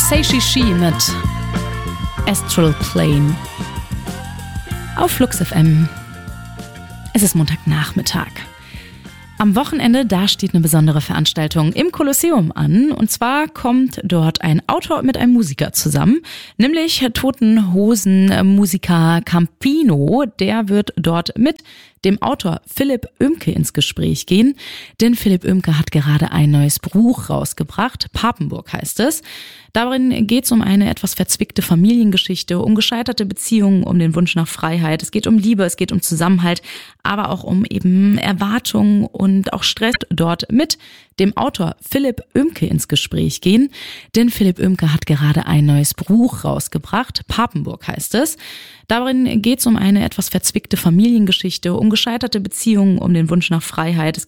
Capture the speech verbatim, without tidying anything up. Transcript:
Say She She mit Astral Plane auf Flux F M. Es ist Montagnachmittag. Am Wochenende, da steht eine besondere Veranstaltung im Kolosseum an. Und zwar kommt dort ein Autor mit einem Musiker zusammen, nämlich Toten Hosen Musiker Campino. Der wird dort mit dem Autor Philipp Oemke ins Gespräch gehen, denn Philipp Oemke hat gerade ein neues Buch rausgebracht, Papenburg heißt es. Darin geht es um eine etwas verzwickte Familiengeschichte, um gescheiterte Beziehungen, um den Wunsch nach Freiheit. Es geht um Liebe, es geht um Zusammenhalt, aber auch um eben Erwartungen und auch Stress. Dort mit dem Autor Philipp Oemke ins Gespräch gehen, denn Philipp Oemke hat gerade ein neues Buch rausgebracht, Papenburg heißt es. Darin geht es um eine etwas verzwickte Familiengeschichte, um gescheiterte Beziehungen, um den Wunsch nach Freiheit. Es